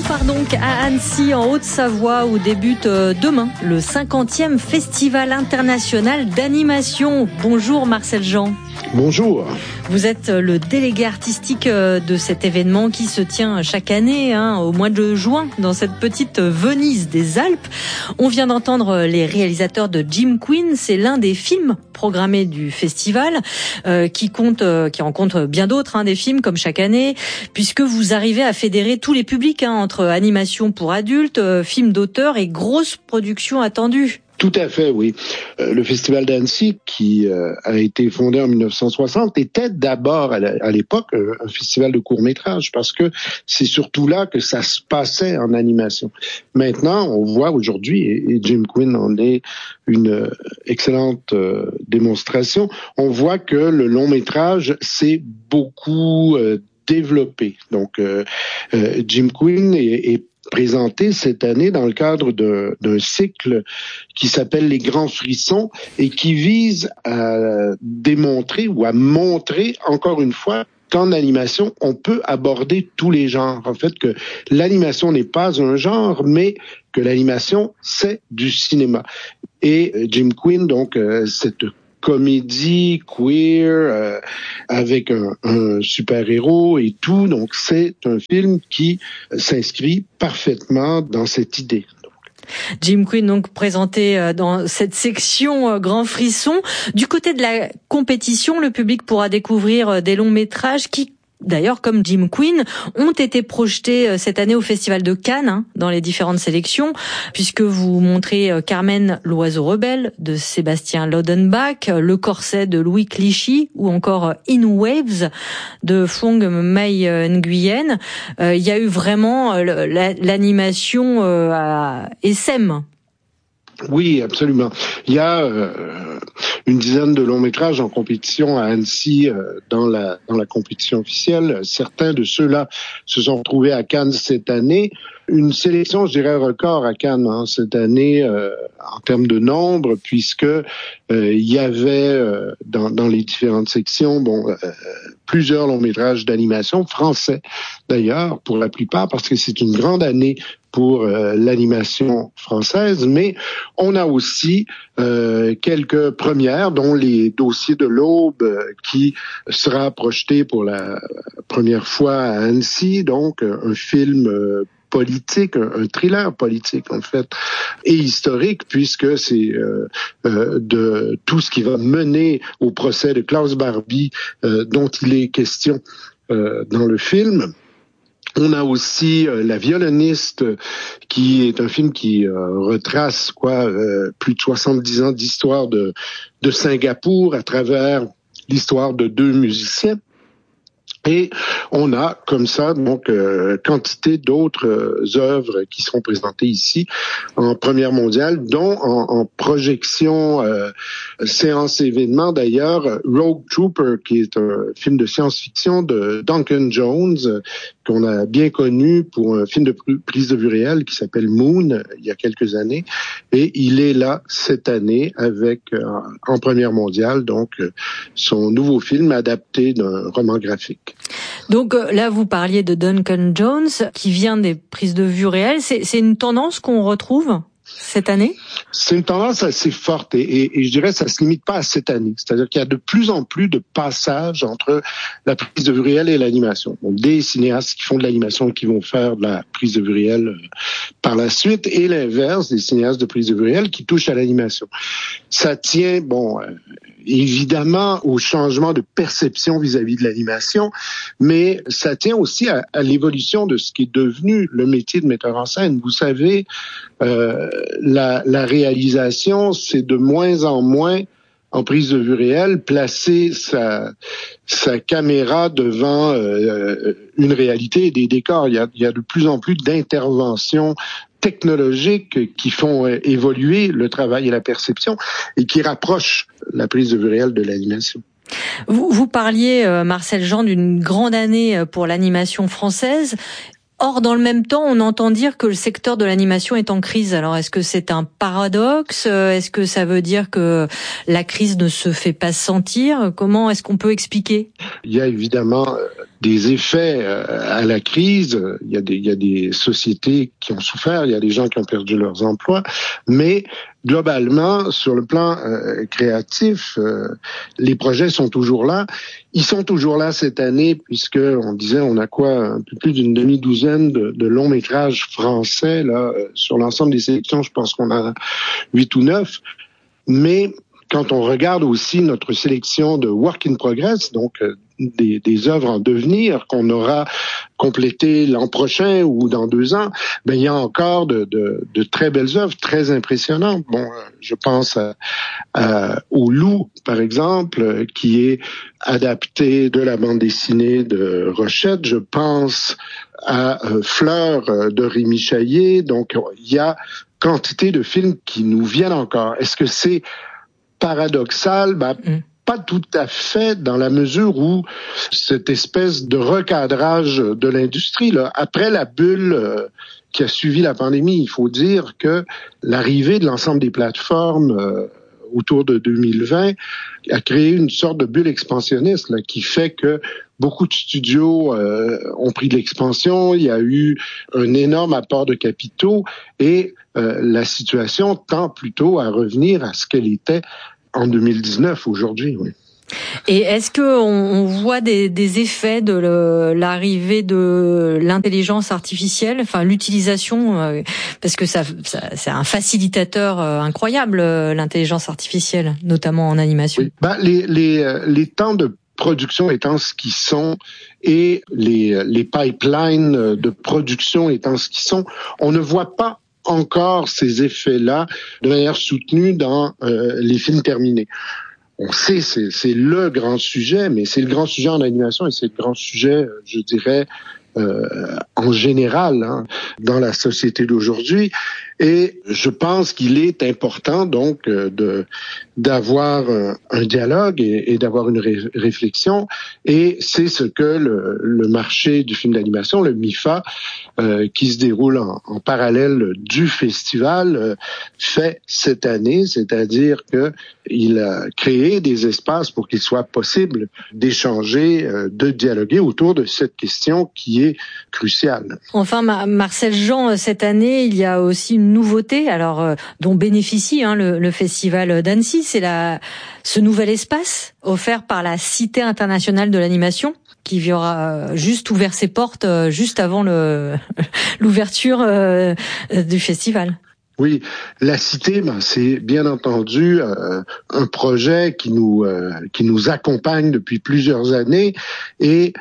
On part donc à Annecy, en Haute-Savoie, où débute demain le 50e Festival international d'animation. Bonjour Marcel Jean. Bonjour. Vous êtes le délégué artistique de cet événement qui se tient chaque année au mois de juin dans cette petite Venise des Alpes. On vient d'entendre les réalisateurs de Jim Queen. C'est l'un des films programmés du festival qui en compte bien d'autres, des films comme chaque année, puisque vous arrivez à fédérer tous les publics entre animation pour adultes, films d'auteur et grosses productions attendues. Tout à fait, oui. Le Festival d'Annecy, qui a été fondé en 1960, était d'abord, à l'époque, un festival de court-métrage, parce que c'est surtout là que ça se passait en animation. Maintenant, on voit aujourd'hui, et Jim Queen en est une excellente démonstration, on voit que le long-métrage s'est beaucoup développé. Donc, Jim Queen est présenté cette année dans le cadre d'un cycle qui s'appelle Les Grands Frissons et qui vise à démontrer ou à montrer encore une fois qu'en animation, on peut aborder tous les genres. En fait, que l'animation n'est pas un genre, mais que l'animation, c'est du cinéma. Et Jim Queen, donc, cette comédie queer avec un super-héros et tout. Donc, c'est un film qui s'inscrit parfaitement dans cette idée. Jim Queen, donc présenté dans cette section Grand Frisson. Du côté de la compétition, le public pourra découvrir des longs métrages qui, d'ailleurs, comme Jim Queen, ont été projetés cette année au Festival de Cannes, dans les différentes sélections, puisque vous montrez Carmen, l'oiseau rebelle de Sébastien Lodenbach, Le corset de Louis Clichy, ou encore In Waves de Phong Mai Nguyen. Il y a eu vraiment l'animation à SM. Oui, absolument. Il y a une dizaine de longs métrages en compétition à Annecy dans la compétition officielle. Certains de ceux-là se sont retrouvés à Cannes cette année. Une sélection, je dirais, record à Cannes cette année en termes de nombre, puisque il y avait dans les différentes sections plusieurs longs métrages d'animation français, d'ailleurs, pour la plupart, parce que c'est une grande année pour l'animation française, mais on a aussi quelques premières, dont les dossiers de l'Aube qui sera projeté pour la première fois à Annecy, donc un film politique, un thriller politique en fait, et historique, puisque c'est de tout ce qui va mener au procès de Klaus Barbie dont il est question dans le film. On a aussi La violoniste, qui est un film qui retrace plus de 70 ans d'histoire de Singapour à travers l'histoire de deux musiciens. Et on a comme ça donc quantité d'autres œuvres qui seront présentées ici en première mondiale, dont en projection séance événement d'ailleurs Rogue Trooper, qui est un film de science-fiction de Duncan Jones qu'on a bien connu pour un film de prise de vue réelle qui s'appelle Moon il y a quelques années, et il est là cette année avec en première mondiale donc son nouveau film adapté d'un roman graphique. Donc là, vous parliez de Duncan Jones, qui vient des prises de vue réelles. C'est une tendance qu'on retrouve cette année? C'est une tendance assez forte et je dirais ça se limite pas à cette année. C'est-à-dire qu'il y a de plus en plus de passages entre la prise de vue réelle et l'animation. Donc des cinéastes qui font de l'animation et qui vont faire de la prise de vue réelle par la suite, et l'inverse, des cinéastes de prise de vue réelle qui touchent à l'animation. Ça tient, évidemment au changement de perception vis-à-vis de l'animation, mais ça tient aussi à l'évolution de ce qui est devenu le métier de metteur en scène. Vous savez, la réalisation, c'est de moins en moins en prise de vue réelle, placer sa caméra devant une réalité et des décors. Il y a de plus en plus d'interventions technologiques qui font évoluer le travail et la perception et qui rapprochent la prise de vue réelle de l'animation. Vous parliez, Marcel Jean, d'une grande année pour l'animation française. Or, dans le même temps, on entend dire que le secteur de l'animation est en crise. Alors, est-ce que c'est un paradoxe? Est-ce que ça veut dire que la crise ne se fait pas sentir? Comment est-ce qu'on peut expliquer? Il y a évidemment des effets à la crise. Il y a des sociétés qui ont souffert, il y a des gens qui ont perdu leurs emplois, mais globalement, sur le plan créatif, les projets sont toujours là. Ils sont toujours là cette année, puisque on disait on a un peu plus d'une demi-douzaine de longs métrages français là sur l'ensemble des sélections. Je pense qu'on a 8 ou 9. Mais quand on regarde aussi notre sélection de work in progress, donc des œuvres en devenir qu'on aura complétées l'an prochain ou dans 2 ans, ben il y a encore de très belles œuvres, très impressionnantes. Bon, je pense au Loup, par exemple, qui est adapté de la bande dessinée de Rochette. Je pense à Fleur de Rémi Chaillet. Donc, il y a quantité de films qui nous viennent encore. Est-ce que c'est paradoxal? Pas tout à fait, dans la mesure où cette espèce de recadrage de l'industrie, là, après la bulle qui a suivi la pandémie, il faut dire que l'arrivée de l'ensemble des plateformes autour de 2020 a créé une sorte de bulle expansionniste là, qui fait que beaucoup de studios ont pris de l'expansion, il y a eu un énorme apport de capitaux et la situation tend plutôt à revenir à ce qu'elle était en 2019 aujourd'hui, oui. Et est-ce que on voit des effets de l'arrivée de l'intelligence artificielle, enfin l'utilisation, parce que ça c'est un facilitateur incroyable, l'intelligence artificielle, notamment en animation. Oui. Les temps de production étant ce qu'ils sont et les pipelines de production étant ce qu'ils sont, on ne voit pas encore ces effets-là de manière soutenue dans les films terminés. On sait, c'est le grand sujet, mais c'est le grand sujet en animation et c'est le grand sujet, je dirais, en général, hein, dans la société d'aujourd'hui. Et je pense qu'il est important donc d'avoir un dialogue et d'avoir une réflexion. Et c'est ce que le marché du film d'animation, le MIFA, qui se déroule en parallèle du festival, fait cette année, c'est-à-dire que il a créé des espaces pour qu'il soit possible d'échanger, de dialoguer autour de cette question qui est cruciale. Enfin, Marcel Jean, cette année, il y a aussi une nouveauté, alors dont bénéficie le festival d'Annecy, c'est ce nouvel espace offert par la Cité internationale de l'animation, qui aura juste ouvert ses portes juste avant l'ouverture du festival. Oui, la Cité, c'est bien entendu un projet qui nous accompagne depuis plusieurs années et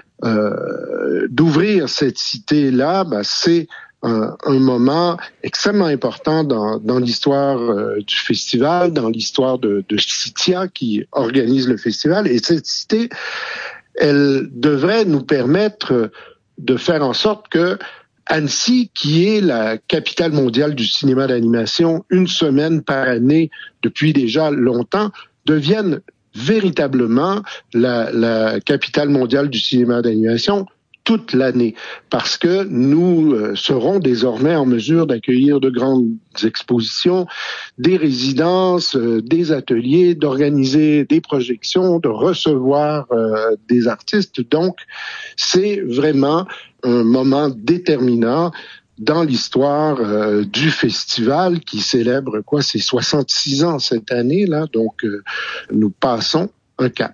d'ouvrir cette Cité-là, c'est un moment extrêmement important dans l'histoire du festival, dans l'histoire de Citia qui organise le festival. Et cette Cité, elle devrait nous permettre de faire en sorte que Annecy, qui est la capitale mondiale du cinéma d'animation, une semaine par année depuis déjà longtemps, devienne véritablement la capitale mondiale du cinéma d'animation toute l'année, parce que nous serons désormais en mesure d'accueillir de grandes expositions, des résidences, des ateliers, d'organiser des projections, de recevoir des artistes. Donc, c'est vraiment un moment déterminant dans l'histoire du festival qui célèbre ses 66 ans cette année-là. Donc, nous passons un cap.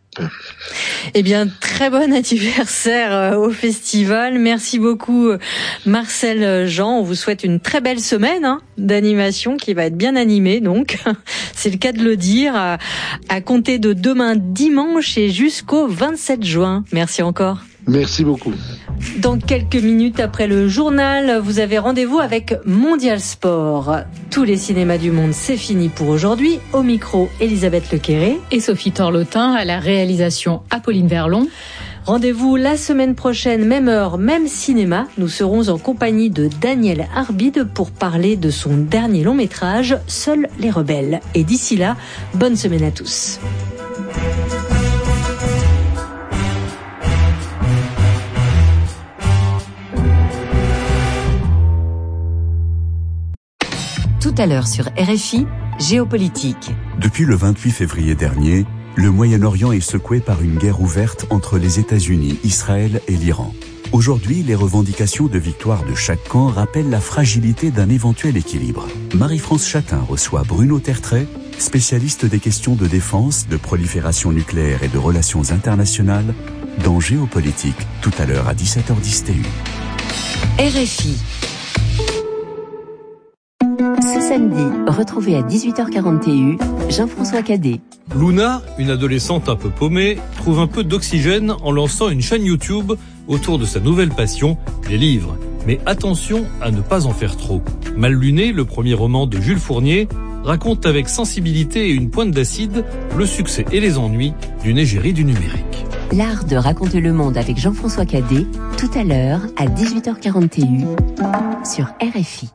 Eh bien, très bon anniversaire au festival. Merci beaucoup, Marcel Jean. On vous souhaite une très belle semaine d'animation qui va être bien animée, donc. C'est le cas de le dire, à compter de demain dimanche et jusqu'au 27 juin. Merci encore. Merci beaucoup. Dans quelques minutes après le journal, vous avez rendez-vous avec Mondial Sport. Tous les cinémas du monde, c'est fini pour aujourd'hui. Au micro, Elisabeth Lequéré et Sophie Torlotin, à la réalisation Apolline Verlon. Rendez-vous la semaine prochaine, même heure, même cinéma. Nous serons en compagnie de Daniel Arbide pour parler de son dernier long métrage, Seuls les rebelles. Et d'ici là, bonne semaine à tous. Tout à l'heure sur RFI, Géopolitique. Depuis le 28 février dernier, Le Moyen-Orient est secoué par une guerre ouverte entre les États-Unis, Israël et l'Iran. Aujourd'hui, les revendications de victoire de chaque camp rappellent la fragilité d'un éventuel équilibre. Marie-France Chatin reçoit Bruno Tertrais, spécialiste des questions de défense, de prolifération nucléaire et de relations internationales, dans Géopolitique, tout à l'heure à 17h10 TU. RFI. Ce samedi, retrouvez à 18h40 TU Jean-François Cadet. Luna, une adolescente un peu paumée, trouve un peu d'oxygène en lançant une chaîne YouTube autour de sa nouvelle passion, les livres. Mais attention à ne pas en faire trop. Mal luné, le premier roman de Jules Fournier, raconte avec sensibilité et une pointe d'acide le succès et les ennuis d'une égérie du numérique. L'art de raconter le monde avec Jean-François Cadet, tout à l'heure à 18h40 TU sur RFI.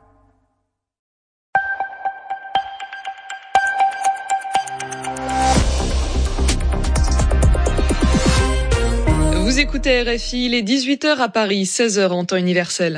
Vous écoutez RFI, il est 18h à Paris, 16h en temps universel.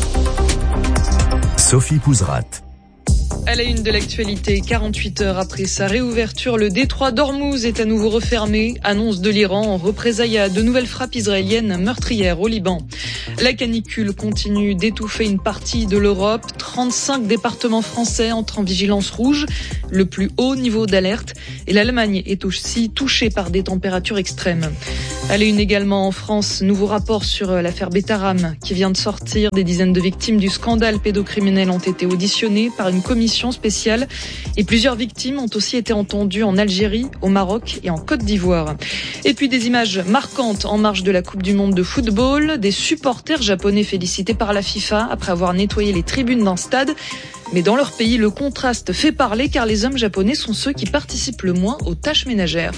Sophie Pouzrat. À la une de l'actualité, 48 heures après sa réouverture, le détroit d'Ormuz est à nouveau refermé. Annonce de l'Iran en représailles à de nouvelles frappes israéliennes meurtrières au Liban. La canicule continue d'étouffer une partie de l'Europe. 35 départements français entrent en vigilance rouge, le plus haut niveau d'alerte. Et l'Allemagne est aussi touchée par des températures extrêmes. À la une également en France, nouveau rapport sur l'affaire Betaram qui vient de sortir. Des dizaines de victimes du scandale pédocriminel ont été auditionnées par une commission spéciale et plusieurs victimes ont aussi été entendues en Algérie, au Maroc et en Côte d'Ivoire. Et puis des images marquantes en marge de la Coupe du Monde de football, des supporters japonais félicités par la FIFA après avoir nettoyé les tribunes d'un stade. Mais dans leur pays, le contraste fait parler car les hommes japonais sont ceux qui participent le moins aux tâches ménagères.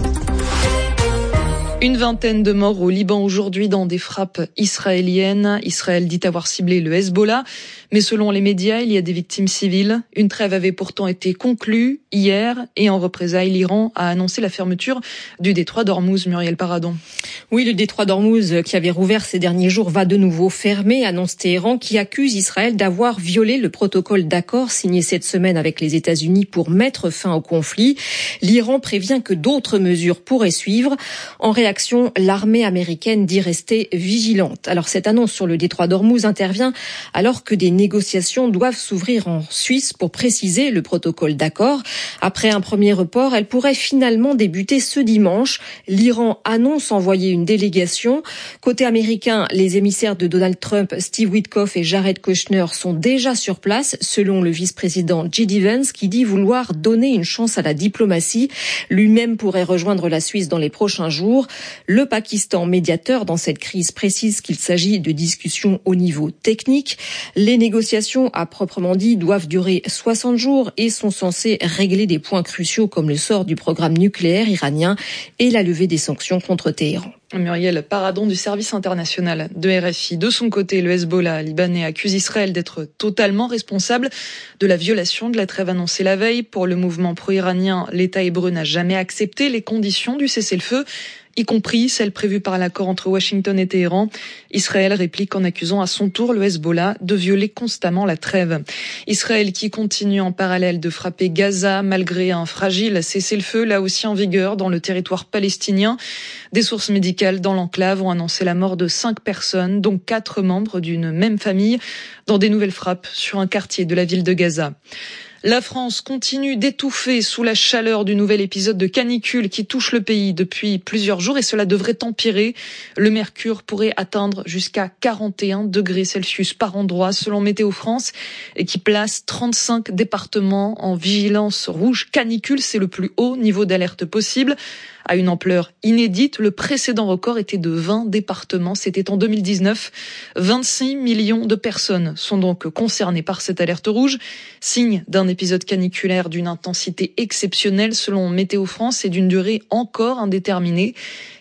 Une vingtaine de morts au Liban aujourd'hui dans des frappes israéliennes. Israël dit avoir ciblé le Hezbollah, mais selon les médias, il y a des victimes civiles. Une trêve avait pourtant été conclue hier et en représailles, l'Iran a annoncé la fermeture du détroit d'Ormuz. Muriel Paradon. Oui, le détroit d'Ormuz qui avait rouvert ces derniers jours va de nouveau fermer, annonce Téhéran qui accuse Israël d'avoir violé le protocole d'accord signé cette semaine avec les États-Unis pour mettre fin au conflit. L'Iran prévient que d'autres mesures pourraient suivre. En réaction, l'armée américaine dit rester vigilante. Alors cette annonce sur le détroit d'Ormuz intervient alors que des négociations doivent s'ouvrir en Suisse pour préciser le protocole d'accord. Après un premier report, elle pourrait finalement débuter ce dimanche. L'Iran annonce envoyer une délégation. Côté américain, les émissaires de Donald Trump, Steve Witkoff et Jared Kushner sont déjà sur place, selon le vice-président J.D. Vance, qui dit vouloir donner une chance à la diplomatie. Lui-même pourrait rejoindre la Suisse dans les prochains jours. Le Pakistan, médiateur dans cette crise, précise qu'il s'agit de discussions au niveau technique. Les négociations, à proprement dit, doivent durer 60 jours et sont censées régler des points cruciaux comme le sort du programme nucléaire iranien et la levée des sanctions contre Téhéran. Muriel Paradon du service international de RFI. De son côté, le Hezbollah libanais accuse Israël d'être totalement responsable de la violation de la trêve annoncée la veille. Pour le mouvement pro-iranien, l'État hébreu n'a jamais accepté les conditions du cessez-le-feu, y compris celles prévues par l'accord entre Washington et Téhéran. Israël réplique en accusant à son tour le Hezbollah de violer constamment la trêve. Israël qui continue en parallèle de frapper Gaza malgré un fragile cessez-le-feu, là aussi en vigueur dans le territoire palestinien. Des sources médicales dans l'enclave ont annoncé la mort de 5 personnes, dont 4 membres d'une même famille, dans des nouvelles frappes sur un quartier de la ville de Gaza. La France continue d'étouffer sous la chaleur du nouvel épisode de canicule qui touche le pays depuis plusieurs jours et cela devrait empirer. Le mercure pourrait atteindre jusqu'à 41 degrés Celsius par endroit selon Météo France et qui place 35 départements en vigilance rouge canicule. C'est le plus haut niveau d'alerte possible. À une ampleur inédite, le précédent record était de 20 départements. C'était en 2019. 26 millions de personnes sont donc concernées par cette alerte rouge, signe d'un épisode caniculaire d'une intensité exceptionnelle selon Météo France et d'une durée encore indéterminée.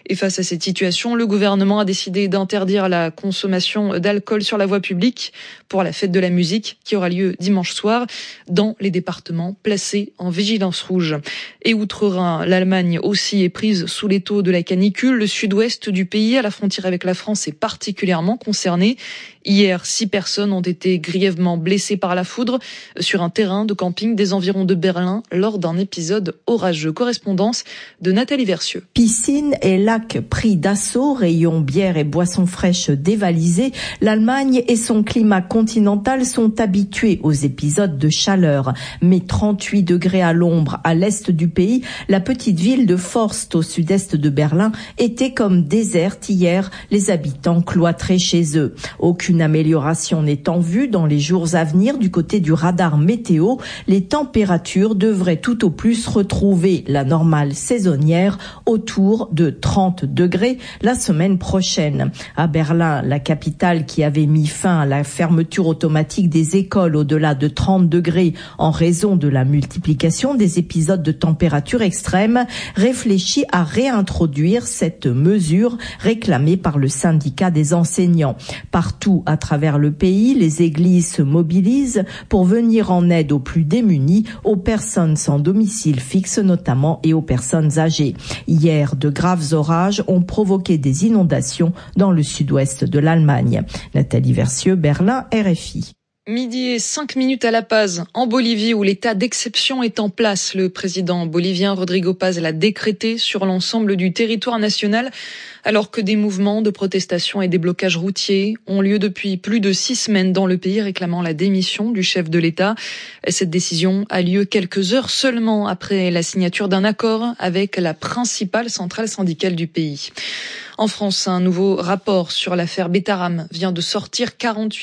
Et face à cette situation, le gouvernement a décidé d'interdire la consommation d'alcool sur la voie publique pour la fête de la musique qui aura lieu dimanche soir dans les départements placés en vigilance rouge. Et outre-Rhin, l'Allemagne aussi est prise sous l'étau de la canicule. Le sud-ouest du pays, à la frontière avec la France, est particulièrement concerné. Hier, 6 personnes ont été grièvement blessées par la foudre sur un terrain de camping des environs de Berlin lors d'un épisode orageux. Correspondance de Nathalie Versieux. Piscines et lacs pris d'assaut, rayons bière et boissons fraîches dévalisées, l'Allemagne et son climat continental sont habitués aux épisodes de chaleur. Mais 38 degrés à l'ombre à l'est du pays, la petite ville de Forst au sud-est de Berlin était comme déserte hier, les habitants cloîtrés chez eux. Aucune amélioration n'est en vue dans les jours à venir du côté du radar météo. Les températures devraient tout au plus retrouver la normale saisonnière autour de 30 degrés la semaine prochaine. À Berlin, la capitale qui avait mis fin à la fermeture automatique des écoles au-delà de 30 degrés en raison de la multiplication des épisodes de température extrême, réfléchit à réintroduire cette mesure réclamée par le syndicat des enseignants. Partout à travers le pays, les églises se mobilisent pour venir en aide aux plus démunis, aux personnes sans domicile fixe notamment et aux personnes âgées. Hier, de graves orages ont provoqué des inondations dans le sud-ouest de l'Allemagne. Nathalie Versieux, Berlin, RFI. Midi et 5 minutes à La Paz, en Bolivie, où l'état d'exception est en place. Le président bolivien Rodrigo Paz l'a décrété sur l'ensemble du territoire national, alors que des mouvements de protestation et des blocages routiers ont lieu depuis plus de 6 semaines dans le pays, réclamant la démission du chef de l'État. Cette décision a lieu quelques heures seulement après la signature d'un accord avec la principale centrale syndicale du pays. En France, un nouveau rapport sur l'affaire Betaram vient de sortir. 48